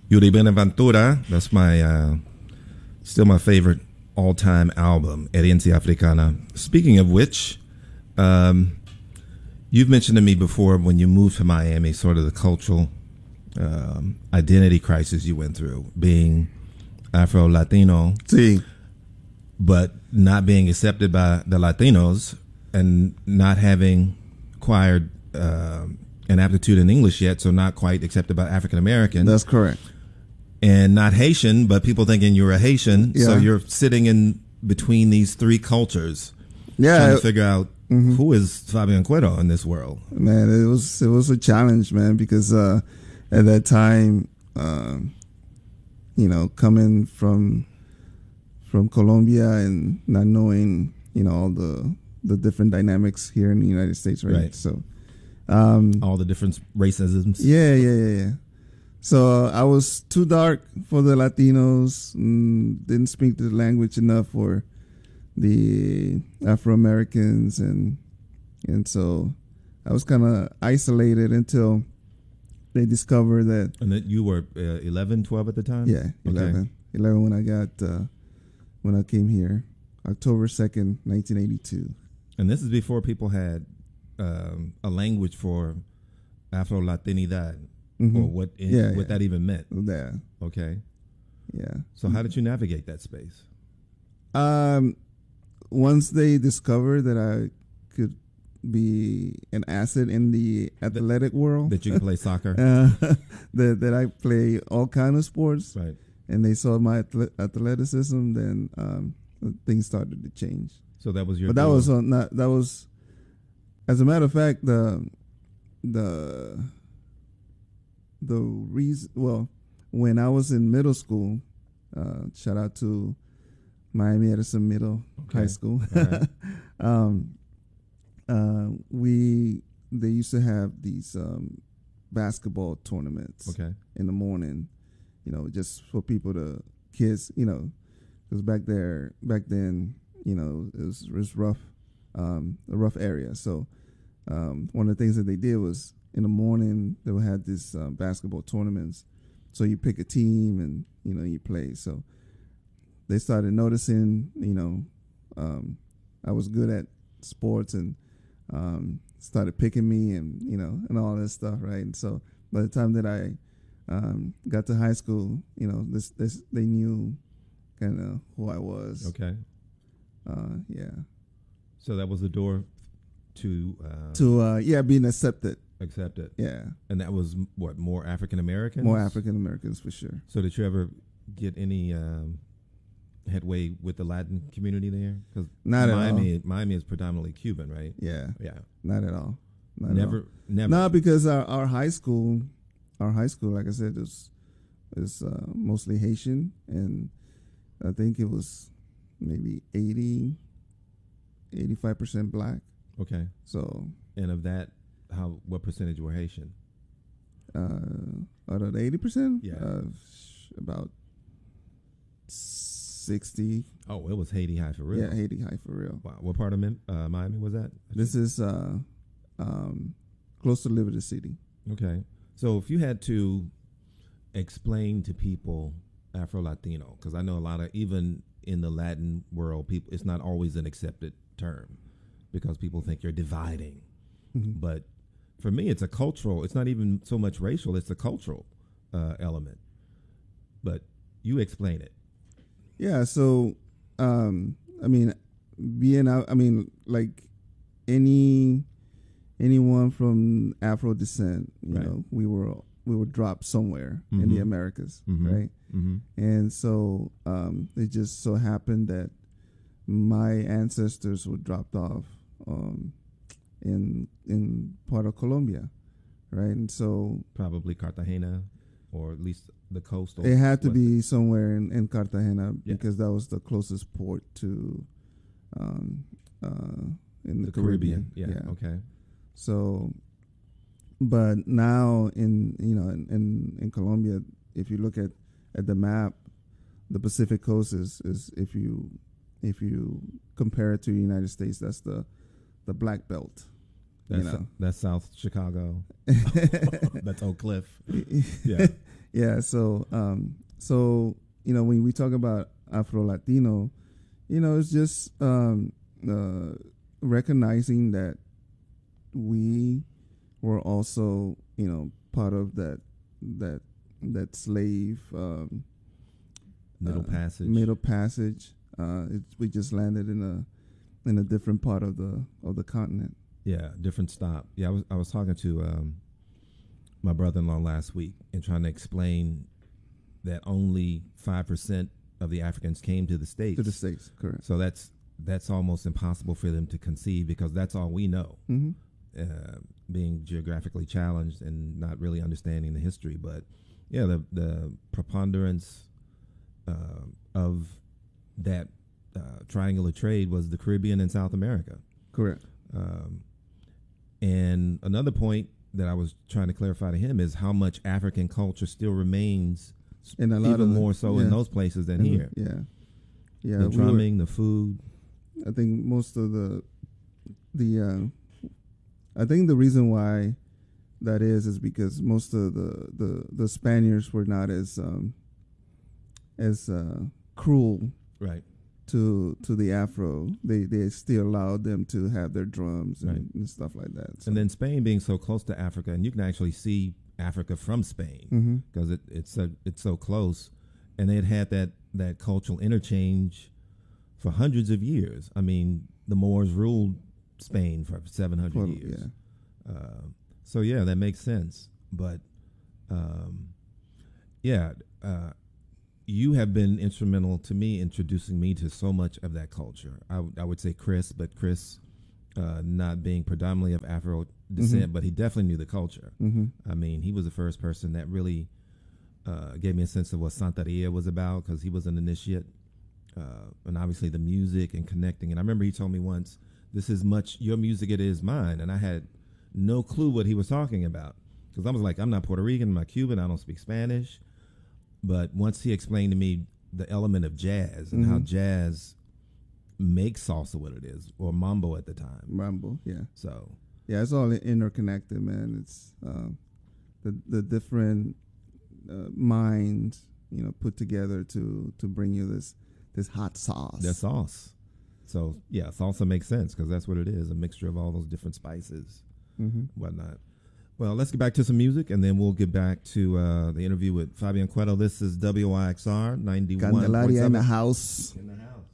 Yuri Benaventura. That's my still my favorite all-time album, Herencia Africana. Speaking of which, you've mentioned to me before when you moved to Miami, sort of the cultural identity crisis you went through, being Afro-Latino, Sí. but not being accepted by the Latinos and not having acquired an aptitude in English yet, so not quite accepted by African Americans. That's correct. And not Haitian, but people thinking you're a Haitian. Yeah. So you're sitting in between these three cultures, Yeah. trying to figure out who is Fabian Cuero in this world. Man, it was a challenge, man, because at that time, coming from Colombia and not knowing, all the different dynamics here in the United States, right? So, all the different racisms. Yeah. So I was too dark for the Latinos, didn't speak the language enough for the Afro-Americans, and so I was kind of isolated until they discovered that. And that you were 11, 12 at the time? Yeah, 11. Okay. 11 when I came here, October 2nd, 1982. And this is before people had a language for Afro-Latinidad, or what that even meant. Yeah. Okay. Yeah. So how did you navigate that space? Once they discovered that I could be an asset in the athletic world, That you can play soccer? that I play all kind of sports, Right. and they saw my athleticism, then things started to change. So that was your But that goal. was that was, as a matter of fact, the reason. Well, when I was in middle school, shout out to Miami Edison Middle High School. All right. They used to have these basketball tournaments in the morning, just for kids, because back then, it was rough, a rough area. So one of the things that they did was in the morning they would have this basketball tournaments. So you pick a team and you play. So they started noticing, I was good at sports, and started picking me, and and all that stuff, right? And so by the time that I got to high school, they knew kind of who I was. Okay. Yeah. So that was the door to being accepted. accepted. Yeah. And that was what, more African Americans? More African Americans for sure. So did you ever get any headway with the Latin community there? Because Miami is predominantly Cuban, right? Yeah. Yeah. Not at all. Never. No, because our high school, like I said, is mostly Haitian, and I think it was maybe 85% black. Okay. So, and of that, what percentage were Haitian? Out of the 80%, Yeah. about 60. Oh, it was Haiti High for real. Yeah, Haiti High for real. Wow. What part of Miami was that? This is close to Liberty City. Okay. So if you had to explain to people Afro-Latino, because I know a lot of, even in the Latin world, people, it's not always an accepted term because people think you're dividing. Mm-hmm. But for me, it's not even so much racial, it's a cultural element. But you explain it. Yeah, so being out, like anyone from Afro descent, we were dropped somewhere in the Americas, right? Mm-hmm. And so it just so happened that my ancestors were dropped off in part of Colombia, right? And so probably Cartagena, or at least the coast. It had to be somewhere in Cartagena, because that was the closest port to in the Caribbean. Yeah. Okay. So, but now in Colombia, if you look at the map, the Pacific coast is if you compare it to the United States, that's the Black Belt. That's South Chicago. That's Oak Cliff. Yeah. Yeah. So when we talk about Afro-Latino, it's just recognizing that we were also, part of that slave middle passage. Middle passage. We just landed in a different part of the continent. Yeah, different stop. Yeah, I was talking to my brother-in-law last week and trying to explain that only 5% of the Africans came to the States. To the States, correct. So that's almost impossible for them to conceive because that's all we know. Mm-hmm. Being geographically challenged and not really understanding the history, but yeah, the preponderance of that triangular trade was the Caribbean and South America. Correct. And another point that I was trying to clarify to him is how much African culture still remains, in a lot even more so in those places than here. Yeah. The drumming, the food. I think most of I think the reason why that is because most of the Spaniards were not as cruel, right, to the Afro. They still allowed them to have their drums and stuff like that. So. And then Spain being so close to Africa, and you can actually see Africa from Spain because it's so close, and they had that cultural interchange for hundreds of years. I mean, the Moors ruled Spain for 700 years. Yeah. So yeah, that makes sense. But you have been instrumental to me introducing me to so much of that culture. I would say Chris, but Chris not being predominantly of Afro descent, but he definitely knew the culture. I mean, he was the first person that really gave me a sense of what Santeria was about because he was an initiate. And obviously the music and connecting. And I remember he told me once, this is much your music, it is mine. And I had no clue what he was talking about because I was like, I'm not Puerto Rican, I'm not Cuban, I don't speak Spanish. But once he explained to me the element of jazz and how jazz makes salsa what it is, or mambo at the time. Mambo, yeah. So yeah, it's all interconnected, man. It's the different minds, put together to bring you this hot sauce. That sauce. So yeah, salsa makes sense because that's what it is, a mixture of all those different spices, whatnot. Well, let's get back to some music, and then we'll get back to the interview with Fabian Cueto. This is WYXR 91.7. Candelaria in the house. In the house.